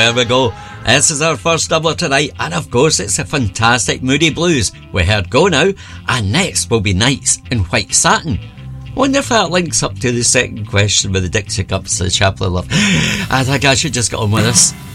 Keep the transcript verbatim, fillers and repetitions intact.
There we go. This is our first doubler tonight, and of course it's a fantastic Moody Blues. We heard Go Now, and next will be Nights in White Satin. Wonder if that links up to the second question with the Dixie Cups, the Chapel of Love. I think I should just get on with this.